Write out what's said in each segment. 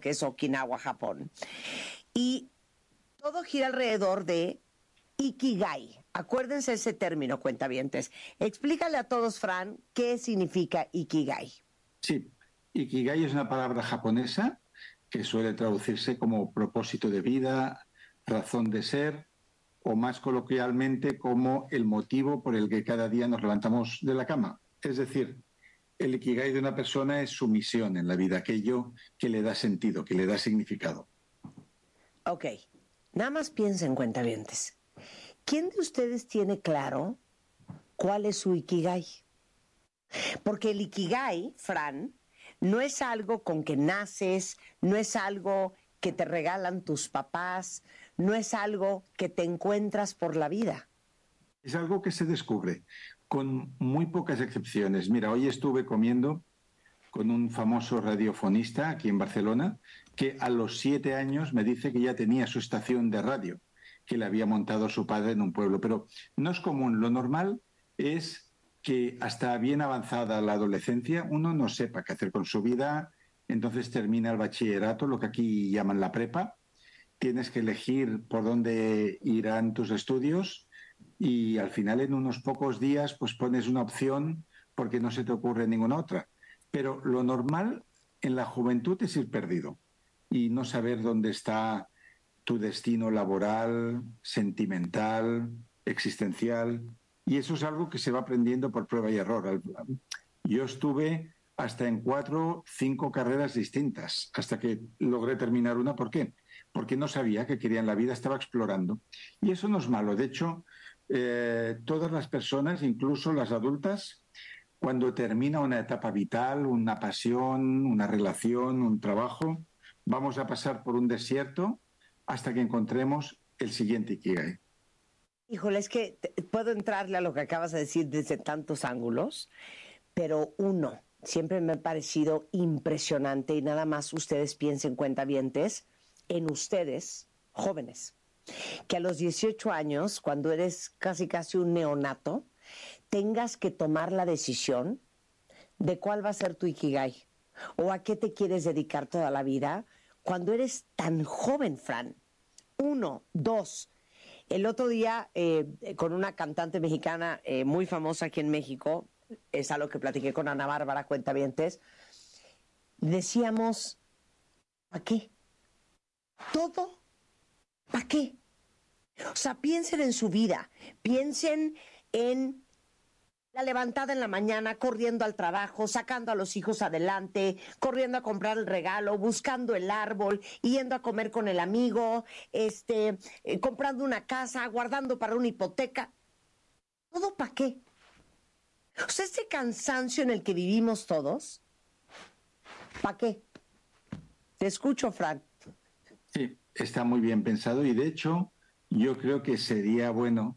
que es Okinawa, Japón. Y todo gira alrededor de Ikigai. Acuérdense ese término, cuentavientes. Explícale a todos, Fran, qué significa Ikigai. Sí, Ikigai es una palabra japonesa que suele traducirse como propósito de vida, razón de ser, o más coloquialmente como el motivo por el que cada día nos levantamos de la cama. Es decir, el Ikigai de una persona es su misión en la vida, aquello que le da sentido, que le da significado. Ok, nada más piensen, cuentavientes. ¿Quién de ustedes tiene claro cuál es su Ikigai? Porque el Ikigai, Fran, no es algo con que naces, no es algo que te regalan tus papás, no es algo que te encuentras por la vida. Es algo que se descubre, con muy pocas excepciones. Mira, hoy estuve comiendo con un famoso radiofonista aquí en Barcelona, que a los 7 años me dice que ya tenía su estación de radio, que le había montado su padre en un pueblo. Pero no es común. Lo normal es que hasta bien avanzada la adolescencia uno no sepa qué hacer con su vida, entonces termina el bachillerato, lo que aquí llaman la prepa, tienes que elegir por dónde irán tus estudios y al final en unos pocos días pues pones una opción porque no se te ocurre ninguna otra. Pero lo normal en la juventud es ir perdido y no saber dónde está tu destino laboral, sentimental, existencial. Y eso es algo que se va aprendiendo por prueba y error. Yo estuve hasta en 4, 5 carreras distintas, hasta que logré terminar una. ¿Por qué? Porque no sabía qué quería en la vida, estaba explorando. Y eso no es malo. De hecho, todas las personas, incluso las adultas, cuando termina una etapa vital, una pasión, una relación, un trabajo, vamos a pasar por un desierto hasta que encontremos el siguiente Ikigai. Híjole, es que puedo entrarle a lo que acabas de decir desde tantos ángulos, pero uno, siempre me ha parecido impresionante y nada más ustedes piensen, cuentavientes, en ustedes, jóvenes, que a los 18 años, cuando eres casi casi un neonato, tengas que tomar la decisión de cuál va a ser tu Ikigai o a qué te quieres dedicar toda la vida cuando eres tan joven, Fran. Uno, dos. El otro día, con una cantante mexicana muy famosa aquí en México, es algo que platiqué con Ana Bárbara Cuentavientes, decíamos, ¿para qué? Todo, ¿para qué? O sea, piensen en su vida, piensen en la levantada en la mañana, corriendo al trabajo, sacando a los hijos adelante, corriendo a comprar el regalo, buscando el árbol, yendo a comer con el amigo, comprando una casa, guardando para una hipoteca. ¿Todo para qué? O sea, ese cansancio en el que vivimos todos, ¿para qué? Te escucho, Fran. Sí, está muy bien pensado y de hecho yo creo que sería bueno,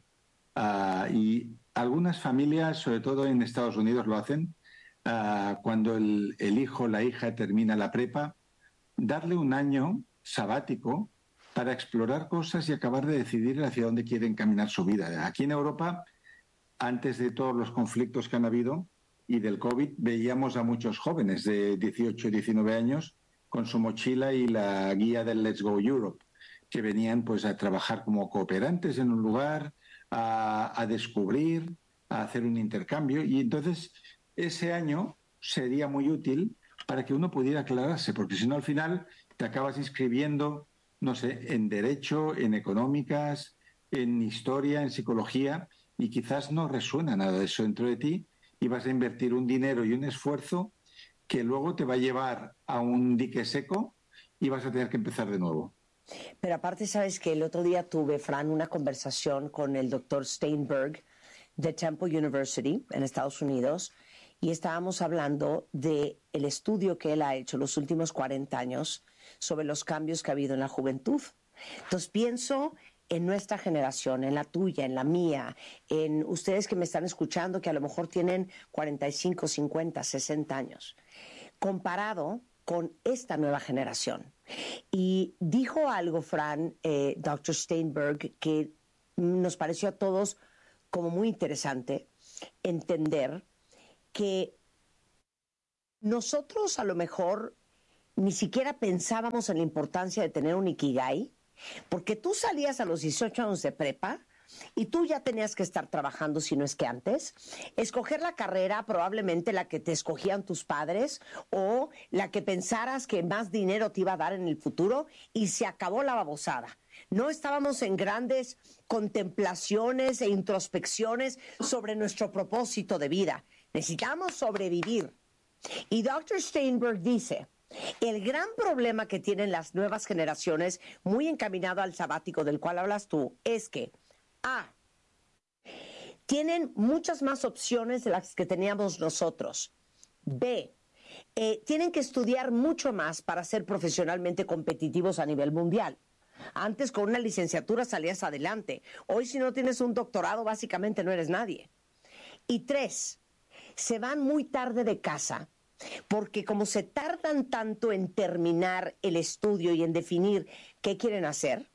y algunas familias, sobre todo en Estados Unidos, lo hacen, cuando el hijo o la hija termina la prepa, darle un año sabático para explorar cosas y acabar de decidir hacia dónde quieren caminar su vida. Aquí en Europa, antes de todos los conflictos que han habido y del COVID, veíamos a muchos jóvenes de 18 y 19 años con su mochila y la guía del Let's Go Europe, que venían pues a trabajar como cooperantes en un lugar, a descubrir, a hacer un intercambio. Y entonces ese año sería muy útil para que uno pudiera aclararse, porque si no al final te acabas inscribiendo, no sé, en derecho, en económicas, en historia, en psicología, y quizás no resuena nada de eso dentro de ti y vas a invertir un dinero y un esfuerzo que luego te va a llevar a un dique seco y vas a tener que empezar de nuevo. Pero aparte, sabes que el otro día tuve, Fran, una conversación con el doctor Steinberg de Temple University en Estados Unidos y estábamos hablando de el estudio que él ha hecho los últimos 40 años sobre los cambios que ha habido en la juventud. Entonces pienso en nuestra generación, en la tuya, en la mía, en ustedes que me están escuchando que a lo mejor tienen 45, 50, 60 años, comparado con esta nueva generación. Y dijo algo, Fran, Dr. Steinberg, que nos pareció a todos como muy interesante entender que nosotros a lo mejor ni siquiera pensábamos en la importancia de tener un ikigai, porque tú salías a los 18 años de prepa y tú ya tenías que estar trabajando, si no es que antes, escoger la carrera, probablemente la que te escogían tus padres o la que pensaras que más dinero te iba a dar en el futuro, y se acabó la babosada. No estábamos en grandes contemplaciones e introspecciones sobre nuestro propósito de vida. Necesitamos sobrevivir. Y Dr. Steinberg dice, el gran problema que tienen las nuevas generaciones, muy encaminado al sabático del cual hablas tú, es que tienen muchas más opciones de las que teníamos nosotros. B, tienen que estudiar mucho más para ser profesionalmente competitivos a nivel mundial. Antes con una licenciatura salías adelante. Hoy si no tienes un doctorado básicamente no eres nadie. Y 3, se van muy tarde de casa porque como se tardan tanto en terminar el estudio y en definir qué quieren hacer,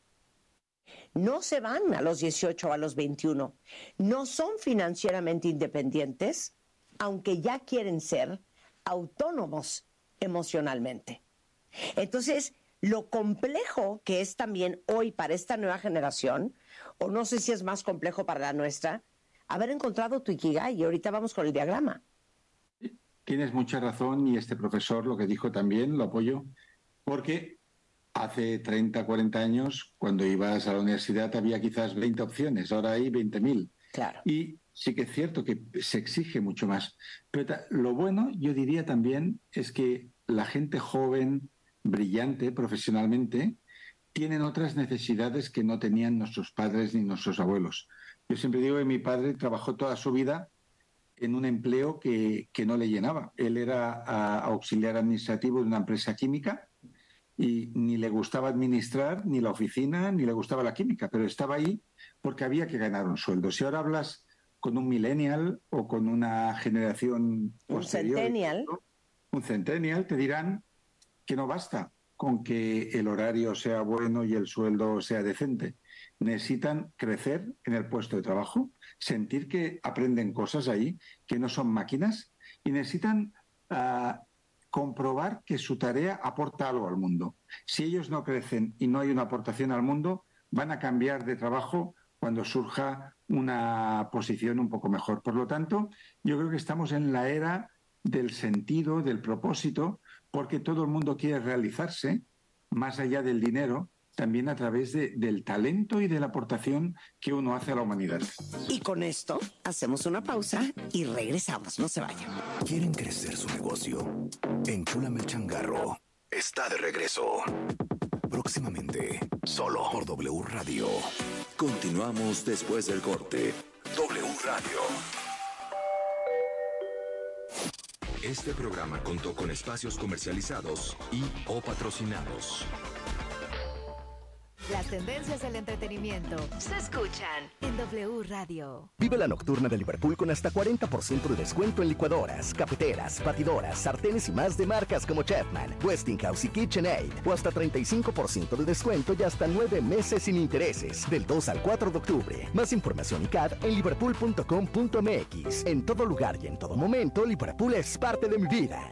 no se van a los 18 o a los 21. No son financieramente independientes, aunque ya quieren ser autónomos emocionalmente. Entonces, lo complejo que es también hoy para esta nueva generación, o no sé si es más complejo para la nuestra, haber encontrado tu ikigai. Y ahorita vamos con el diagrama. Tienes mucha razón, y este profesor lo que dijo también lo apoyo, porque hace 30, 40 años, cuando ibas a la universidad, había quizás 20 opciones, ahora hay 20.000. Claro. Y sí que es cierto que se exige mucho más. Pero lo bueno, yo diría también, es que la gente joven, brillante profesionalmente, tienen otras necesidades que no tenían nuestros padres ni nuestros abuelos. Yo siempre digo que mi padre trabajó toda su vida en un empleo que no le llenaba. Él era auxiliar administrativo de una empresa química y ni le gustaba administrar, ni la oficina, ni le gustaba la química, pero estaba ahí porque había que ganar un sueldo. Si ahora hablas con un millennial o con una generación posterior, un centennial, te dirán que no basta con que el horario sea bueno y el sueldo sea decente. Necesitan crecer en el puesto de trabajo, sentir que aprenden cosas ahí, que no son máquinas, y necesitan comprobar que su tarea aporta algo al mundo. Si ellos no crecen y no hay una aportación al mundo, van a cambiar de trabajo cuando surja una posición un poco mejor. Por lo tanto, yo creo que estamos en la era del sentido, del propósito, porque todo el mundo quiere realizarse, más allá del dinero, también a través del talento y de la aportación que uno hace a la humanidad. Y con esto hacemos una pausa y regresamos. No se vayan. ¿Quieren crecer su negocio? Enchúlame el changarro está de regreso. Próximamente, solo por W Radio. Continuamos después del corte. W Radio. Este programa contó con espacios comercializados y o patrocinados. Las tendencias del entretenimiento se escuchan en W Radio. Vive la nocturna de Liverpool con hasta 40% de descuento en licuadoras, cafeteras, batidoras, sartenes y más de marcas como Chapman, Westinghouse y KitchenAid. O hasta 35% de descuento y hasta 9 meses sin intereses. Del 2 al 4 de octubre. Más información y CAD en liverpool.com.mx. En todo lugar y en todo momento, Liverpool es parte de mi vida.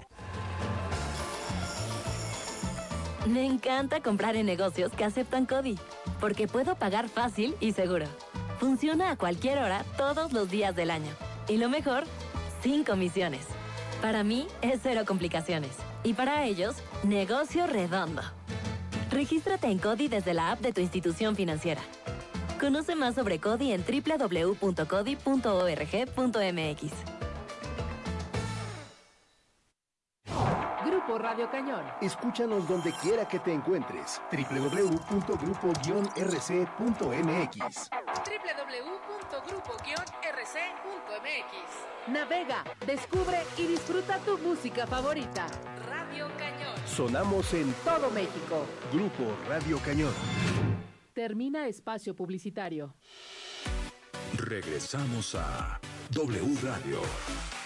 Me encanta comprar en negocios que aceptan CODI, porque puedo pagar fácil y seguro. Funciona a cualquier hora, todos los días del año. Y lo mejor, sin comisiones. Para mí, es cero complicaciones. Y para ellos, negocio redondo. Regístrate en CODI desde la app de tu institución financiera. Conoce más sobre CODI en www.codi.org.mx. Grupo Radio Cañón. Escúchanos donde quiera que te encuentres. www.grupo-rc.mx. www.grupo-rc.mx. Navega, descubre y disfruta tu música favorita. Radio Cañón. Sonamos en Todo México. Grupo Radio Cañón. Termina espacio publicitario. Regresamos a W Radio.